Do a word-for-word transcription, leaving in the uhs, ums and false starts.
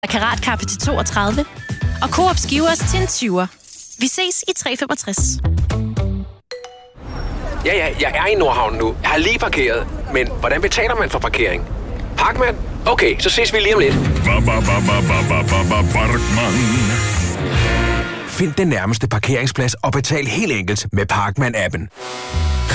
Karatkaffe til toogtredive og Coop Skivers til en tyver. Vi ses i tre femogtres. Ja, ja, jeg er i Nordhavn nu. Jeg har lige parkeret. Men hvordan betaler man for parkering? Parkmand? Okay, så ses vi lige om lidt. Find den nærmeste parkeringsplads og betal helt enkelt med Parkman-appen.